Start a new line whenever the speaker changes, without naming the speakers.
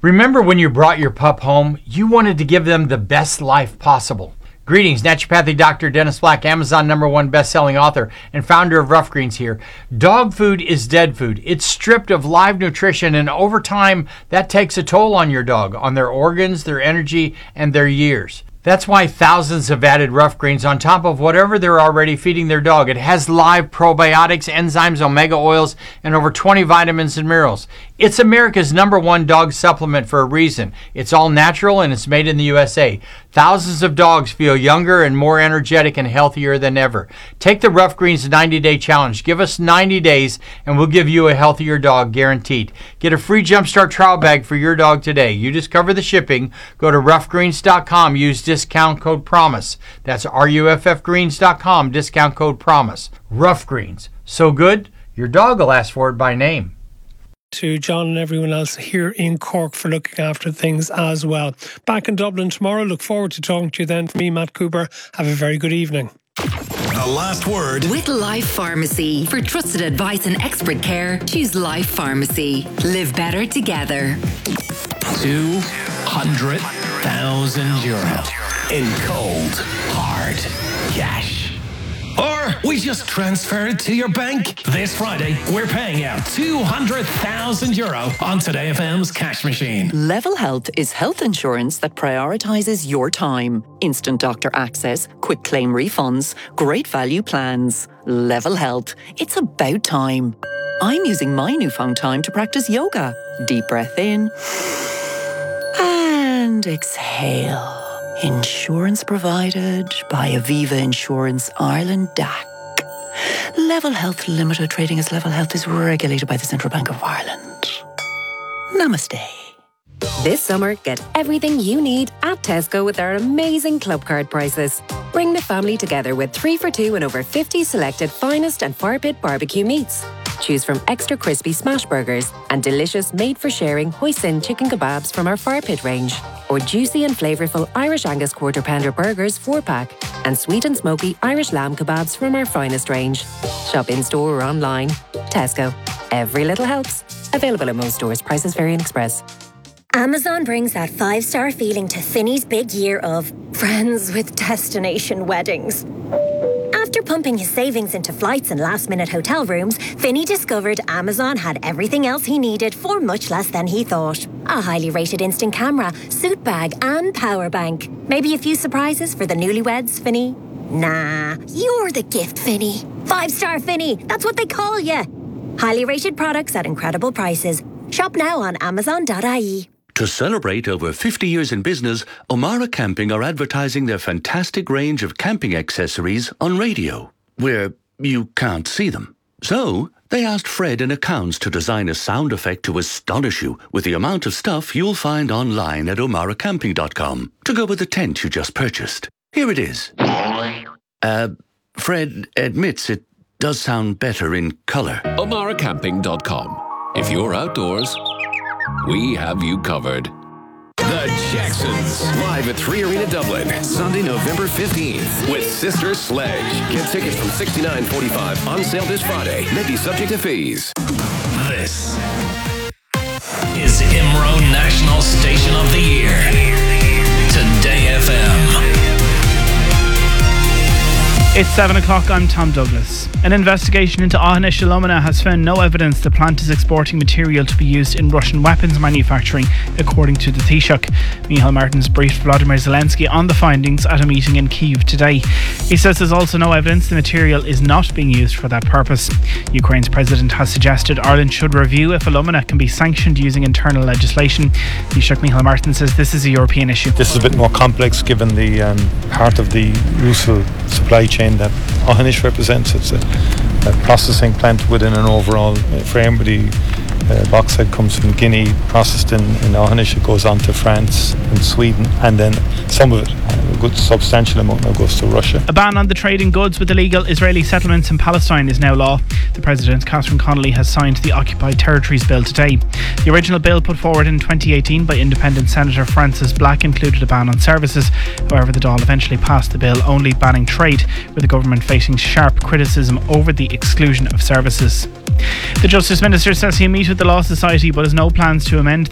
Remember when you brought your pup home, you wanted to give them the best life possible. Greetings, naturopathic Dr. Dennis Black, Amazon #1 best-selling author and founder of Rough Greens here. Dog food is dead food. It's stripped of live nutrition, and over time, that takes a toll on your dog, on their organs, their energy, and their years. That's why thousands have added Rough Greens on top of whatever they're already feeding their dog. It has live probiotics, enzymes, omega oils, and over 20 vitamins and minerals. It's America's #1 dog supplement for a reason. It's all natural and it's made in the USA. Thousands of dogs feel younger and more energetic and healthier than ever. Take the Rough Greens 90-day challenge. Give us 90 days and we'll give you a healthier dog guaranteed. Get a free Jumpstart trial bag for your dog today. You just cover the shipping. Go to roughgreens.com. Use discount code PROMISE. That's ruffgreens.com. Discount code PROMISE. Rough Greens. So good, your dog will ask for it by name.
To John and everyone else here in Cork for looking after things as well. Back in Dublin tomorrow. Look forward to talking to you then. For me, Matt Cooper, have a very good evening.
The last word
with Life Pharmacy. For trusted advice and expert care, choose Life Pharmacy. Live better together.
€200,000 in cold, hard cash. Or we just transfer it to your bank. This Friday, we're paying out €200,000 on Today FM's cash machine.
Level Health is health insurance that prioritises your time. Instant doctor access, quick claim refunds, great value plans. Level Health. It's about time. I'm using my newfound time to practice yoga. Deep breath in and exhale. Insurance provided by Aviva Insurance Ireland DAC. Level Health Limited, trading as Level Health, is regulated by the Central Bank of Ireland. Namaste.
This summer, get everything you need at Tesco with our amazing club card prices. Bring the family together with 3 for $2 and over 50 selected finest and fire pit barbecue meats. Choose from extra crispy smash burgers and delicious made-for-sharing hoisin chicken kebabs from our fire pit range, or juicy and flavourful Irish Angus quarter pounder burgers 4-pack, and sweet and smoky Irish lamb kebabs from our finest range. Shop in-store or online. Tesco. Every little helps. Available at most stores. Prices vary in Express.
Amazon brings that 5-star feeling to Finney's big year of friends with destination weddings. After pumping his savings into flights and last-minute hotel rooms, Finney discovered Amazon had everything else he needed for much less than he thought. A highly rated instant camera, suit bag and power bank. Maybe a few surprises for the newlyweds, Finney? Nah, you're the gift, Finney. 5-star Finney, that's what they call you. Highly rated products at incredible prices. Shop now on Amazon.ie.
To celebrate over 50 years in business, O'Mara Camping are advertising their fantastic range of camping accessories on radio, where you can't see them. So, they asked Fred in accounts to design a sound effect to astonish you with the amount of stuff you'll find online at omaracamping.com to go with the tent you just purchased. Here it is. Fred admits it does sound better in colour.
omaracamping.com. If you're outdoors, we have you covered.
The Jacksons, live at 3 Arena Dublin, Sunday, November 15th, with Sister Sledge. Get tickets from $69.45, on sale this Friday. May be subject to fees. This is IMRO National Station of the Year. Today FM.
It's 7 o'clock, I'm Tom Douglas. An investigation into Aughinish Alumina has found no evidence the plant is exporting material to be used in Russian weapons manufacturing, according to the Taoiseach. Micheál Martin's briefed Vladimir Zelensky on the findings at a meeting in Kyiv today. He says there's also no evidence the material is not being used for that purpose. Ukraine's president has suggested Ireland should review if alumina can be sanctioned using internal legislation. Taoiseach Micheál Martin says this is a European issue.
This is a bit more complex given the part of the useful supply chain that Aughinish represents. It's a processing plant within an overall frame. The bauxite comes from Guinea, processed in Aughinish. It goes on to France and Sweden, and then some of it, a good substantial amount, now goes to Russia.
A ban on the trade in goods with illegal Israeli settlements in Palestine is now law. The President, Catherine Connolly, has signed the Occupied Territories Bill today. The original bill put forward in 2018 by Independent Senator Francis Black included a ban on services. However, the Dáil eventually passed the bill only banning trade, with the government facing sharp criticism over the exclusion of services. The Justice Minister says he'll meet with the Law Society but has no plans to amend